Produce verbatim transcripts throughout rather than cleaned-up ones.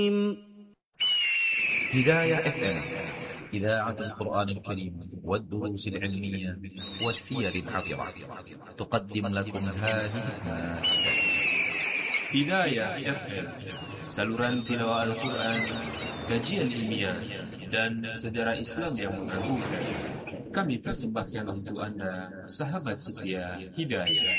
هداية إف إم إذاعة القرآن الكريم والدروس العلمية والسير العطرة تقدم لكم هذه المادة. Hidayah F M, saluran tilawah Al-Quran, kajian ilmiah, dan sejarah Islam yang mengagukan. Kami persembahkan untuk Anda, sahabat setia Hidayah.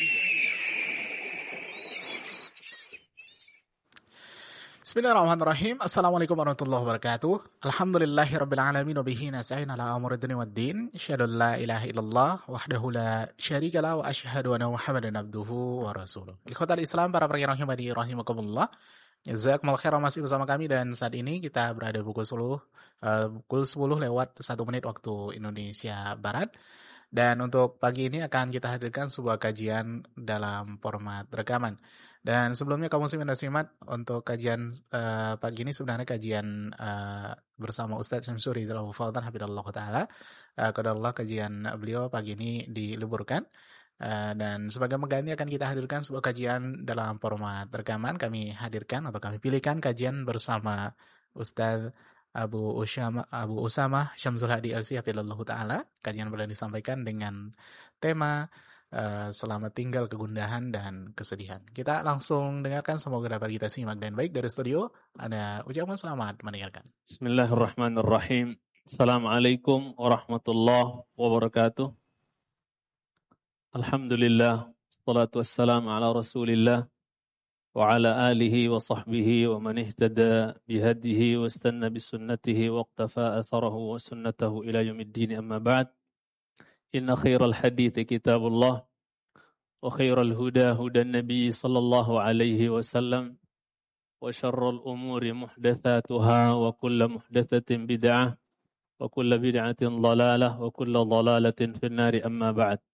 Bismillahirrahmanirrahim. Assalamualaikum warahmatullahi wabarakatuh. Alhamdulillahirrabbilalamin wa bihi nasta'in ala umuri dunya waddin. Asyhadu an la ilaha illallah wahdahu la syarika lah wa asyhadu anna Muhammadan abduhu wa rasuluh. Ikhwatal Islam, para pendengar rahimani rahimakumullah. Jazakumullah khairan, masih bersama kami dan saat ini kita berada pukul sepuluh uh, pukul sepuluh lewat satu menit waktu Indonesia Barat. Dan untuk pagi ini akan kita hadirkan sebuah kajian dalam format rekaman. Dan sebelumnya kaum muslimin dan muslimat, untuk kajian uh, pagi ini sebenarnya kajian uh, bersama Ustadz Syamsuri Rizallahu Fawdan Hafidhullah Ta'ala. Uh, Qadarullah kajian beliau pagi ini diliburkan. Uh, dan sebagai pengganti akan kita hadirkan sebuah kajian dalam format rekaman. Kami hadirkan atau kami pilihkan kajian bersama Ustadz Abu Usama, Abu Usama Syamsul Hadi Al-Si Hafidhullah Ta'ala. Kajian beliau disampaikan dengan tema uh, selamat tinggal kegundahan dan kesedihan. Kita langsung dengarkan, semoga dapat kita simak dan baik dari studio. Ada ucapan selamat mendengarkan. Bismillahirrahmanirrahim. Assalamualaikum warahmatullahi wabarakatuh. Alhamdulillah, salatu wassalamu ala rasulillah wa ala alihi wa sahbihi wa man ihtada bihadihi wa istanna bisunnatihi wa iqtafa atharahu wa sunnatahu ila yaumiddin, amma ba'd. Inna khairal hadithi kitabullah wa khairal huda hudan nabi sallallahu alaihi wasallam wa syarrul umuri muhdatsatuha wa kullu muhdatsatin bid'ah wa kullu bid'atin dhalalah wa kullu dhalalatin finnari, amma ba'd.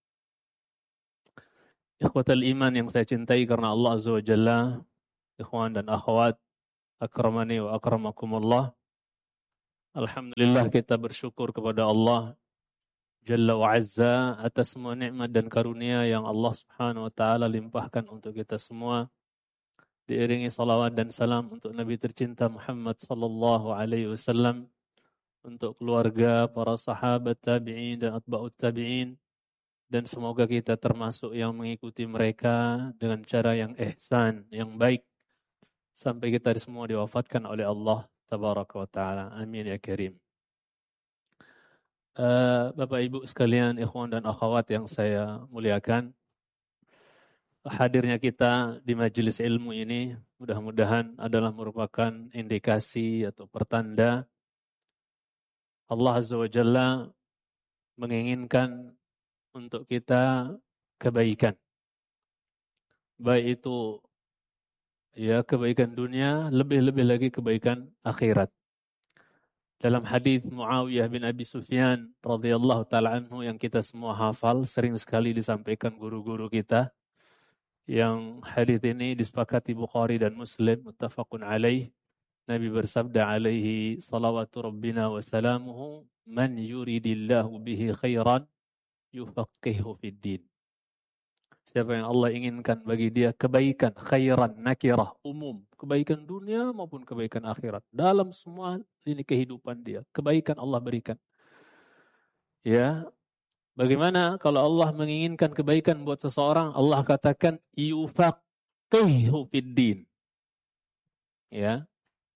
Ikhwatal iman yang saya cintai karena Allah Azza wa Jalla, ikhwan dan akhwat, akramani wa akramakumullah. Alhamdulillah, kita bersyukur kepada Allah Jalla wa Azza atas semua nikmat dan karunia yang Allah Subhanahu wa taala limpahkan untuk kita semua. Diiringi salawat dan salam untuk Nabi tercinta Muhammad sallallahu alaihi wasallam, untuk keluarga, para sahabat, tabi'in dan atba'ut tabi'in. Dan semoga kita termasuk yang mengikuti mereka dengan cara yang ihsan, yang baik, sampai kita semua diwafatkan oleh Allah Tabaraka wa Ta'ala. Amin ya Karim. Uh, Bapak Ibu sekalian, ikhwan dan akhwat yang saya muliakan, hadirnya kita di majelis ilmu ini mudah-mudahan adalah merupakan indikasi atau pertanda Allah Azza wa Jalla menginginkan untuk kita kebaikan, baik itu ya kebaikan dunia, lebih-lebih lagi kebaikan akhirat. Dalam hadis Muawiyah bin Abi Sufyan radhiyallahu taala anhu yang kita semua hafal, sering sekali disampaikan guru-guru kita, yang hadis ini disepakati Bukhari dan Muslim, muttafaqun alaih. Nabi bersabda alaihi salawatu rabbina wa salamuhu, man yuridillahu bihi khairan yufaqihu fid din. Siapa yang Allah inginkan bagi dia kebaikan, khairan nakirah, umum, kebaikan dunia maupun kebaikan akhirat, dalam semua lini kehidupan dia, kebaikan Allah berikan. Ya, bagaimana kalau Allah menginginkan kebaikan buat seseorang? Allah katakan yufaqihu fid din. Ya,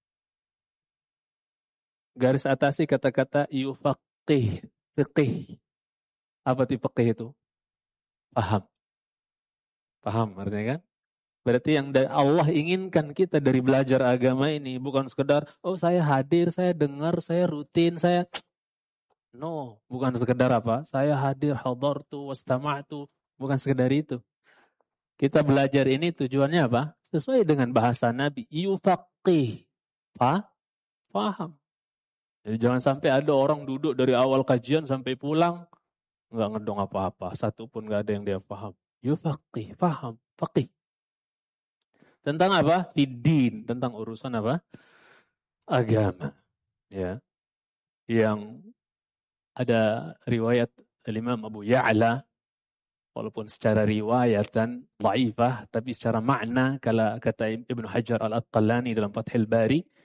garis atasi kata-kata yufaqih, fiqih. Apa itu fiqih itu? Paham. Paham artinya kan? Berarti yang Allah inginkan kita dari belajar agama ini bukan sekedar, oh saya hadir, saya dengar, saya rutin, saya... No, bukan sekedar apa? Saya hadir, hadartu, wastama'tu. Bukan sekedar itu. Kita belajar ini tujuannya apa? Sesuai dengan bahasa Nabi. Yufaqih. Pa? Paham. Jadi jangan sampai ada orang duduk dari awal kajian sampai pulang nggak ngedong apa-apa, satu pun nggak ada yang dia paham. Yufaqih, paham, faqih. Tentang apa? Fiddin, tentang urusan apa? Agama. Ya. Yang ada riwayat Imam Abu Ya'la, walaupun secara riwayatan dhaifah, tapi secara makna, kala kata Ibnu Hajar Al-Asqalani dalam Fathul Bari,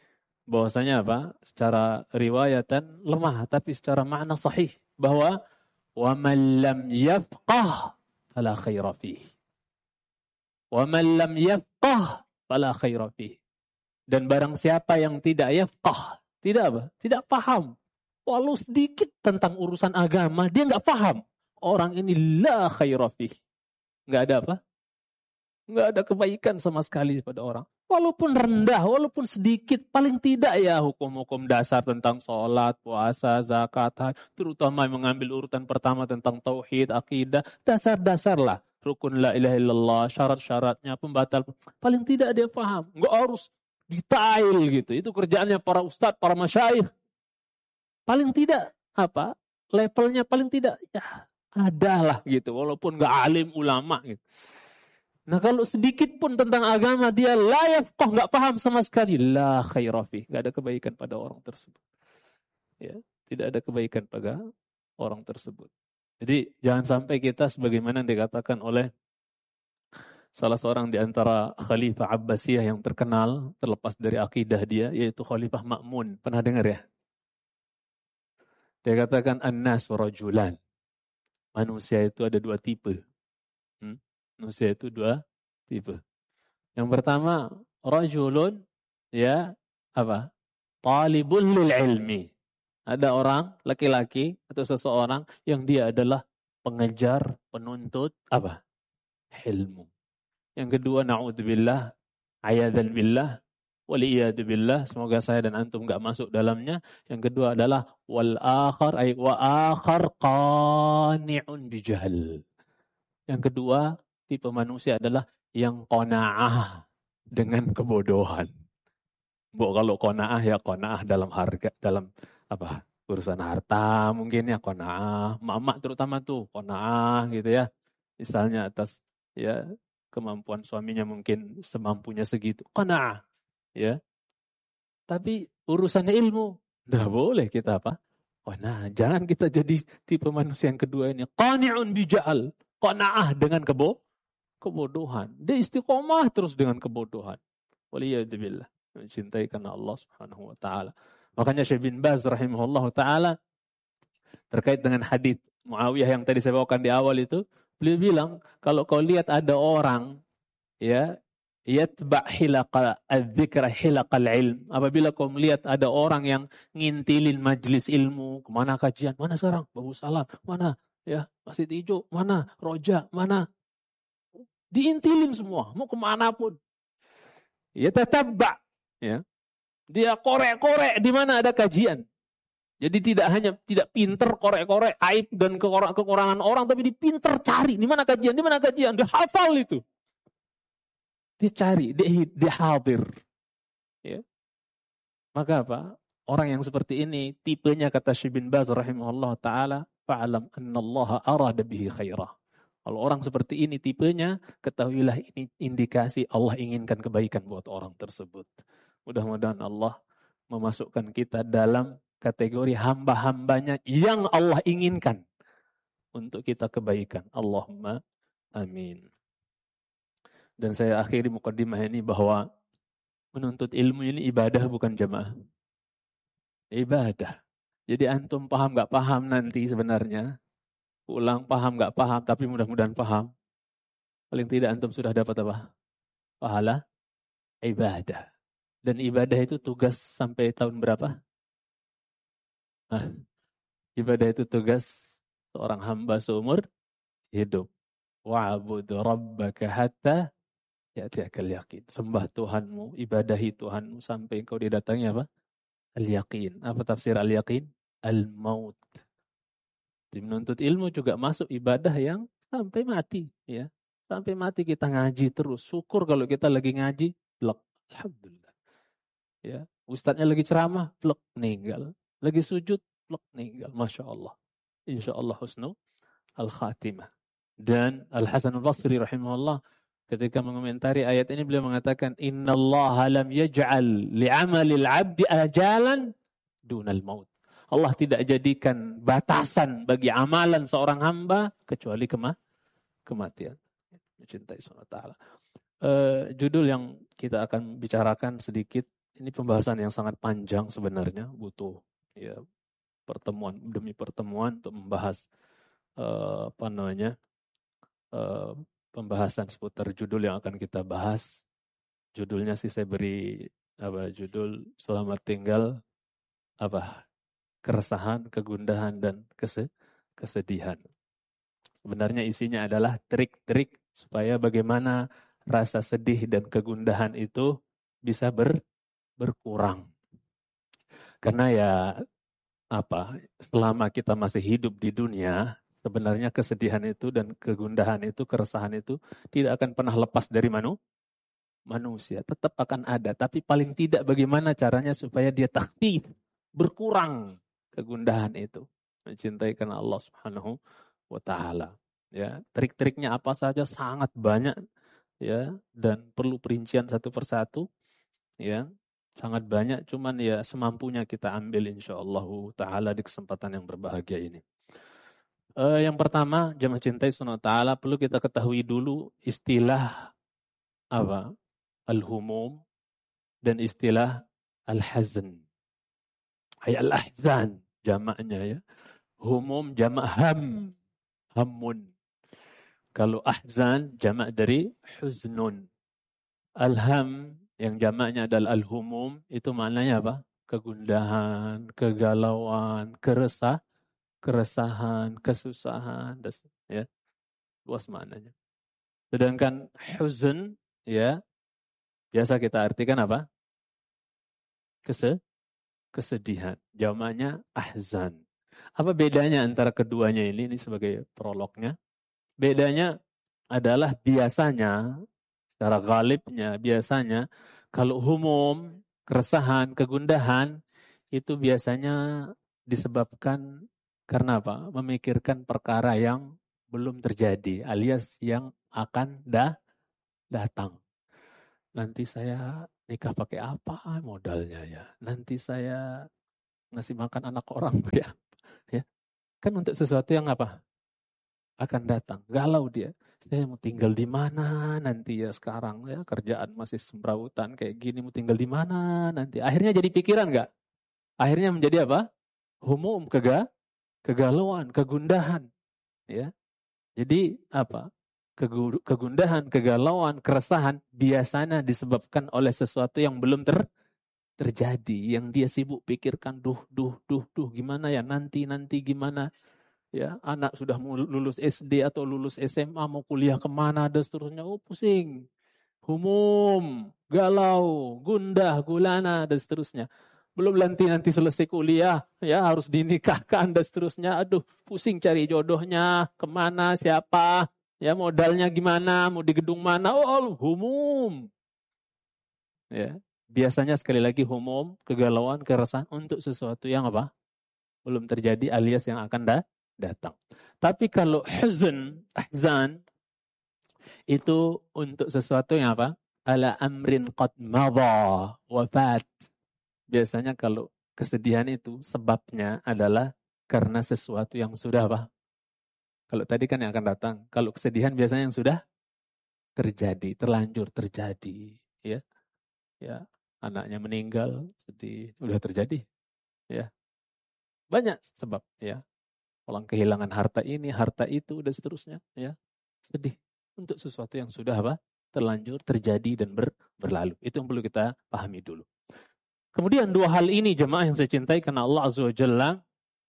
bahwasanya apa? Secara riwayatan lemah, tapi secara makna sahih bahwa wa man lam yafqah fala khaira fihi. Wa man lam yafqah fala khaira fihi. Dan barang siapa yang tidak yafqah, tidak apa? Tidak paham, walau sedikit tentang urusan agama, dia enggak paham. Orang ini la khaira fihi. Enggak ada apa? Enggak ada kebaikan sama sekali pada orang. Walaupun rendah, walaupun sedikit, paling tidak ya hukum-hukum dasar tentang sholat, puasa, zakat, terutama yang mengambil urutan pertama tentang tauhid, akidah, dasar-dasar lah. Rukun la ilaha illallah, syarat-syaratnya, pembatal. Paling tidak dia paham. Enggak harus detail gitu. Itu kerjaannya para ustadz, para masyayikh. Paling tidak, apa? Levelnya paling tidak, ya adalah gitu. Walaupun enggak alim ulama gitu. Nah kalau sedikit pun tentang agama dia layak kok nggak paham sama sekali, la khairafi, nggak ada kebaikan pada orang tersebut. Ya, tidak ada kebaikan pada orang tersebut. Jadi jangan sampai kita sebagaimana dikatakan oleh salah seorang di antara Khalifah Abbasiyah yang terkenal terlepas dari akidah dia, yaitu Khalifah Ma'mun. Pernah dengar ya? Dia katakan an-nas rajulan. Manusia itu ada dua tipe. Hmm? Manusia itu dua tipe. Yang pertama, rajulun ya apa? Talibul lil ilmi. Ada orang laki-laki atau seseorang yang dia adalah pengejar, penuntut apa? Ilmu. Yang kedua, naudzubillah, ayadzan billah, waliyadu billah, semoga saya dan antum enggak masuk dalamnya. Yang kedua adalah wal akhar ay wa akhar qani'un bijahl. Yang kedua, tipe manusia adalah yang qanaah dengan kebodohan. Bu, kalau qanaah ya qanaah dalam harga, dalam apa? Urusan harta mungkin ya qanaah. Mak-mak terutama tuh qanaah gitu ya. Misalnya atas ya kemampuan suaminya mungkin semampunya segitu. Qanaah ya. Tapi urusan ilmu enggak boleh kita apa? Qanaah. Jangan kita jadi tipe manusia yang kedua ini. Qani'un bija'al. Qanaah dengan kebo kebodohan. Dia istiqomah terus dengan kebodohan. Waliyadzubillah. Mencintai karena Allah Subhanahu wa taala. Makanya Syekh bin Baz rahimahullah taala terkait dengan hadis Muawiyah yang tadi saya bawakan di awal itu, beliau bilang kalau kau lihat ada orang ya yatba' hilaqa adz-dzikra hilaqal ilm. Apabila kau melihat ada orang yang ngintilin majelis ilmu, kemana kajian? Mana sekarang? Babu Salam. Mana? Ya, Masjid Hijau, mana? Roja, mana? Diintilin semua, mau kemanapun. Ya tatabba, ya. Dia korek-korek di mana ada kajian. Jadi tidak hanya tidak pinter korek-korek aib dan kekurangan orang, tapi dipinter cari di mana kajian, di mana kajian, dia hafal itu. Dia cari, dia, dia hadir. Ya. Maka apa? Orang yang seperti ini tipenya kata Syekh bin Baz rahimahullah taala, fa'alam annallaha arada bihi khairah. Kalau orang seperti ini tipenya, ketahuilah ini indikasi Allah inginkan kebaikan buat orang tersebut. Mudah-mudahan Allah memasukkan kita dalam kategori hamba-hambanya yang Allah inginkan untuk kita kebaikan. Allahumma amin. Dan saya akhiri mukaddimah ini bahwa menuntut ilmu ini ibadah bukan jamaah. Ibadah. Jadi antum paham gak paham nanti sebenarnya. Ulang paham gak paham, tapi mudah-mudahan paham. Paling tidak antum sudah dapat apa? Pahala ibadah. Dan ibadah itu tugas sampai tahun berapa? Nah, ibadah itu tugas seorang hamba seumur hidup. Wa'bud rabbaka hatta ya'tiyakal yaqin. Sembah Tuhanmu, ibadahi Tuhanmu sampai kau didatangi apa? Al-yaqin. Apa tafsir al-yaqin? Al-maut. Di menuntut ilmu juga masuk ibadah yang sampai mati, ya. Sampai mati kita ngaji terus. Syukur kalau kita lagi ngaji, blok. Alhamdulillah. Ya, ustadznya lagi ceramah, blok, meninggal. Lagi sujud, blok, meninggal. Masya Allah. Insya Allah husnul al-khatimah. Dan Al-Hasan al-Basri rahimahullah ketika mengomentari ayat ini beliau mengatakan, innallaha lam yaj'al li'amalil 'abdi ajalan dunal maut. Allah tidak jadikan batasan bagi amalan seorang hamba kecuali kema kematian. Mencintai subhanahu wa ta'ala. Uh, judul yang kita akan bicarakan sedikit ini pembahasan yang sangat panjang sebenarnya, butuh ya pertemuan demi pertemuan untuk membahas uh, apa namanya uh, pembahasan seputar judul yang akan kita bahas. Judulnya sih saya beri apa judul selamat tinggal apa keresahan, kegundahan dan kese, kesedihan. Sebenarnya isinya adalah trik-trik supaya bagaimana rasa sedih dan kegundahan itu bisa ber, berkurang. Karena ya apa selama kita masih hidup di dunia, sebenarnya kesedihan itu dan kegundahan itu, keresahan itu tidak akan pernah lepas dari manu, manusia. Tetap akan ada, tapi paling tidak bagaimana caranya supaya dia takhfif, berkurang kegundahan itu. Mencintai karena Allah Subhanahu wa taala. Ya, trik-triknya apa saja sangat banyak ya dan perlu perincian satu persatu ya. Sangat banyak, cuman ya semampunya kita ambil insyaallah taala di kesempatan yang berbahagia ini. Uh, yang pertama, jamaah cintai sunnah taala perlu kita ketahui dulu istilah apa? Al-humum dan istilah al-hazn. Ay al-ahzan jamaknya ya. Humum jamak ham. Hamun. Kalau ahzan jamak dari huznun. Alham yang jamaknya adalah al-humum, itu maknanya apa? Kegundahan, kegalauan, keresah, keresahan, kesusahan, ya. Luas maknanya. Sedangkan huzn, ya, biasa kita artikan apa? Kese, kesedihan. Jamaknya ahzan. Apa bedanya antara keduanya ini? Ini sebagai prolognya. Bedanya adalah biasanya, secara ghalibnya, biasanya kalau humum, keresahan, kegundahan, itu biasanya disebabkan karena apa? Memikirkan perkara yang belum terjadi, alias yang akan dah, datang. Nanti saya nikah pakai apa modalnya ya? Nanti saya ngasih makan anak orang pakai apa? Ya. Kan untuk sesuatu yang apa? Akan datang. Galau dia. Saya mau tinggal di mana nanti ya sekarang ya kerjaan masih sembrautan kayak gini mau tinggal di mana nanti. Akhirnya jadi pikiran enggak? Akhirnya menjadi apa? Humum, kega, kegalauan, kegundahan. Ya. Jadi apa? Kegundahan, kegalauan, keresahan biasanya disebabkan oleh sesuatu yang belum ter terjadi, yang dia sibuk pikirkan, duh, duh, duh, duh, gimana ya nanti, nanti gimana. Ya, anak sudah mau lulus S D atau lulus S M A mau kuliah kemana dan seterusnya, oh pusing, humum, galau, gundah, gulana dan seterusnya. Belum nanti nanti selesai kuliah, ya harus dinikahkan dan seterusnya. Aduh, pusing cari jodohnya, kemana, siapa, ya modalnya gimana, mau di gedung mana, oh humum. Ya, biasanya sekali lagi humum, kegalauan, keresahan untuk sesuatu yang apa? Belum terjadi alias yang akan dah. datang. Tapi kalau huzn, ahzan, itu untuk sesuatu yang apa? Ala amrin qad madha wafat. Biasanya kalau kesedihan itu sebabnya adalah karena sesuatu yang sudah apa? Kalau tadi kan yang akan datang. Kalau kesedihan biasanya yang sudah terjadi, terlanjur terjadi. Ya, ya anaknya meninggal, sedih, udah terjadi. Ya, banyak sebab. Ya. Orang kehilangan harta ini, harta itu, dan seterusnya. Ya, sedih untuk sesuatu yang sudah apa? Terlanjur, terjadi, dan ber, berlalu. Itu yang perlu kita pahami dulu. Kemudian dua hal ini jemaah yang saya cintai karena Allah Azza wa Jalla,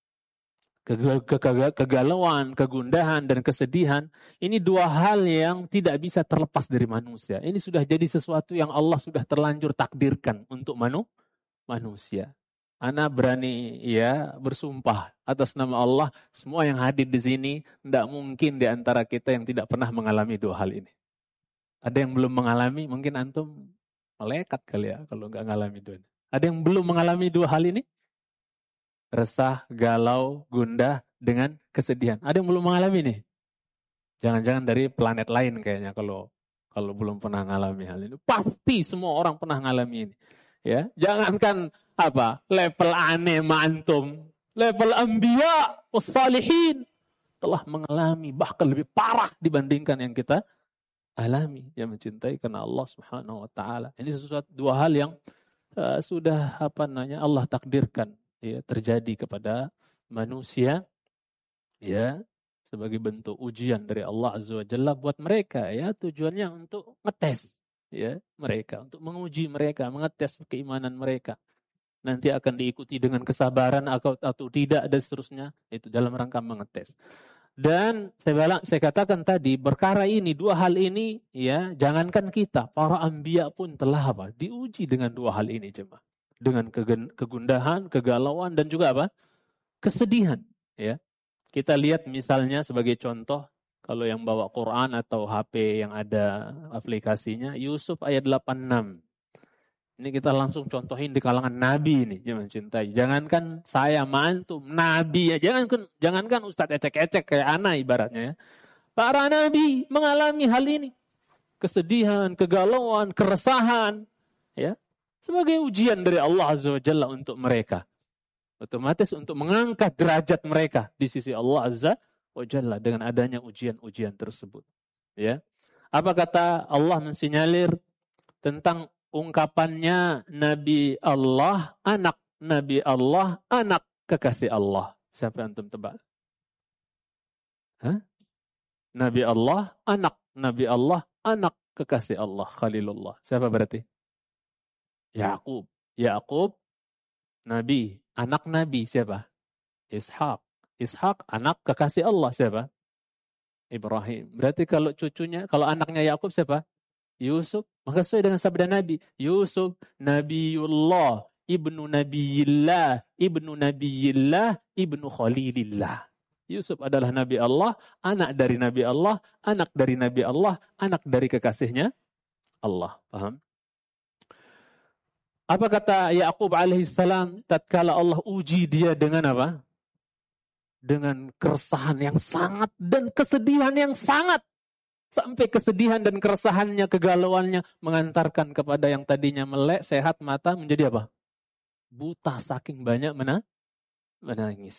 kegalauan, kegundahan, dan kesedihan, ini dua hal yang tidak bisa terlepas dari manusia. Ini sudah jadi sesuatu yang Allah sudah terlanjur takdirkan untuk manu, manusia. Ana berani ya bersumpah atas nama Allah, semua yang hadir di sini tidak mungkin di antara kita yang tidak pernah mengalami dua hal ini. Ada yang belum mengalami, mungkin antum melekat kali ya kalau nggak mengalami dua ini. Ada yang belum mengalami dua hal ini? Resah, galau, gundah dengan kesedihan. Ada yang belum mengalami nih? Jangan-jangan dari planet lain kayaknya kalau kalau belum pernah mengalami hal ini. Pasti semua orang pernah mengalami ini. Ya, jangankan apa level aneh mantum, level anbiya wassalihin telah mengalami bahkan lebih parah dibandingkan yang kita alami. Yang mencintai karena Allah Subhanahu wa taala. Ini sesuatu dua hal yang uh, sudah apa namanya Allah takdirkan ya terjadi kepada manusia ya sebagai bentuk ujian dari Allah Azza wa Jalla buat mereka ya, tujuannya untuk ngetes ya mereka, untuk menguji mereka, mengetes keimanan mereka. Nanti akan diikuti dengan kesabaran atau, atau tidak dan seterusnya, itu dalam rangka mengetes. Dan saya balang, saya katakan tadi perkara ini, dua hal ini ya, jangankan kita, para anbiya pun telah apa? Diuji dengan dua hal ini jemaah. Dengan kegundahan, kegalauan dan juga apa? Kesedihan ya. Kita lihat misalnya sebagai contoh, kalau yang bawa Quran atau H P yang ada aplikasinya, Yusuf ayat delapan puluh enam. Ini kita langsung contohin di kalangan Nabi ini, jangan cintai. Jangankan saya mantum, Nabi ya. Jangankan, jangankan Ustadz ecek-ecek kayak ana ibaratnya ya. Para Nabi mengalami hal ini. Kesedihan, kegalauan, keresahan. Ya, sebagai ujian dari Allah Azza wa Jalla untuk mereka. Otomatis untuk mengangkat derajat mereka di sisi Allah Azza wa Jalla dengan adanya ujian-ujian tersebut. Ya, apa kata Allah mensinyalir tentang ungkapannya Nabi Allah, anak Nabi Allah, anak kekasih Allah. Siapa yang antum tebak? Hah? Nabi Allah, anak Nabi Allah, anak kekasih Allah, Khalilullah. Siapa berarti? Yakub. Yakub, Nabi. Anak Nabi siapa? Ishak. Ishak, anak kekasih Allah siapa? Ibrahim. Berarti kalau cucunya, kalau anaknya Yakub siapa? Yusuf. Maka sesuai dengan sabda Nabi. Yusuf, Nabiullah, ibnu Nabiyillah, ibnu Nabiyillah, ibnu Khalilillah. Yusuf adalah Nabi Allah, anak dari Nabi Allah, anak dari Nabi Allah, anak dari kekasihnya Allah. Paham? Apa kata Yakub alaihissalam tatkala Allah uji dia dengan apa? Dengan keresahan yang sangat dan kesedihan yang sangat. Sampai kesedihan dan keresahannya, kegalauannya mengantarkan kepada yang tadinya melek, sehat mata menjadi apa? Buta saking banyak menangis.